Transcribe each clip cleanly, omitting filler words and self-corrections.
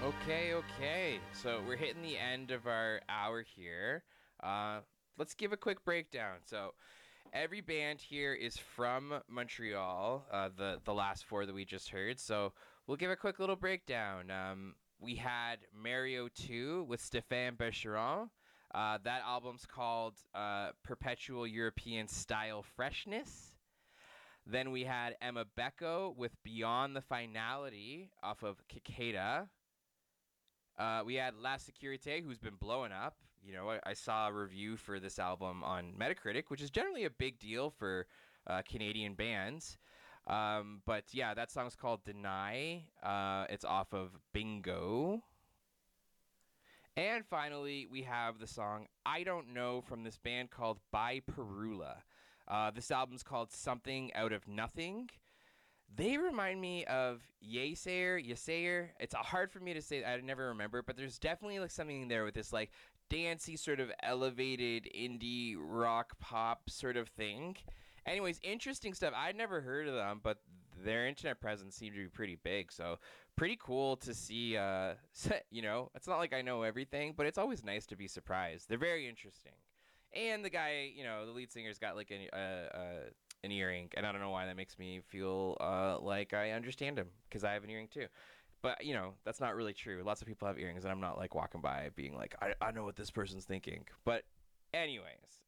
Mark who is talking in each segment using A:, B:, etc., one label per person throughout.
A: Okay. So we're hitting the end of our hour here. Let's give a quick breakdown. So every band here is from Montreal. The last four that we just heard. So we'll give a quick little breakdown. We had Mario 2 with Stéphane Becheron. That album's called Perpetual European Style Freshness. Then we had Emma Becco with Beyond the Finality off of Cicada. We had La Sécurité, who's been blowing up. I saw a review for this album on Metacritic, which is generally a big deal for Canadian bands. But yeah, that song's called Deny. It's off of Bingo. And finally, we have the song I Don't Know from this band called By Perula. This album's called Something Out of Nothing. They remind me of Yesayer. It's hard for me to say. I never remember, but there's definitely like something there with this like dancey sort of elevated indie rock pop sort of thing. Anyways, interesting stuff. I'd never heard of them, but their internet presence seemed to be pretty big. So pretty cool to see. It's not like I know everything, but it's always nice to be surprised. They're very interesting. And the guy, the lead singer's got like an earring, and I don't know why that makes me feel like I understand him because I have an earring too. But that's not really true. Lots of people have earrings, and I'm not like walking by being like, I know what this person's thinking. But anyways,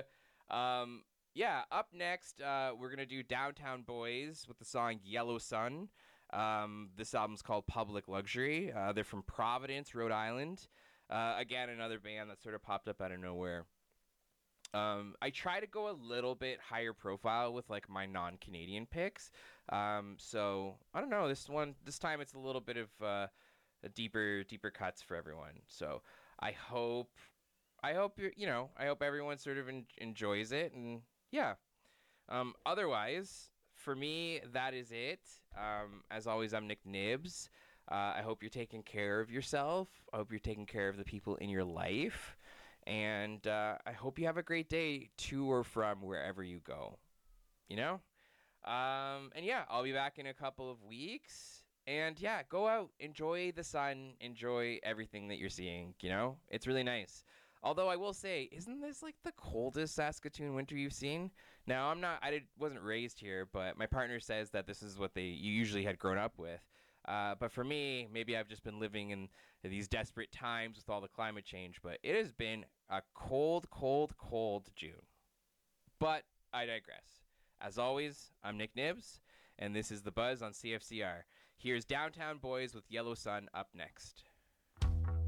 A: yeah. Up next, we're gonna do Downtown Boys with the song Yellow Sun. This album's called Public Luxury. They're from Providence, Rhode Island. Again, another band that sort of popped up out of nowhere. I try to go a little bit higher profile with like my non-Canadian picks. So I don't know. This time it's a little bit of a deeper cuts for everyone. So I hope, I hope everyone sort of enjoys it. And yeah. Otherwise, for me, that is it. As always, I'm Nick Nibs. I hope you're taking care of yourself. I hope you're taking care of the people in your life. And I hope you have a great day to or from wherever you go. And yeah, I'll be back in a couple of weeks. And yeah, go out, enjoy the sun, enjoy everything that you're seeing. It's really nice. Although I will say, isn't this like the coldest Saskatoon winter you've seen? Now, wasn't raised here, but my partner says that this is what you usually had grown up with. But for me, maybe I've just been living in these desperate times with all the climate change, but it has been a cold June. But I digress. As always, I'm Nick Nibs, and this is The Buzz on CFCR. Here's Downtown Boys with Yellow Sun up next.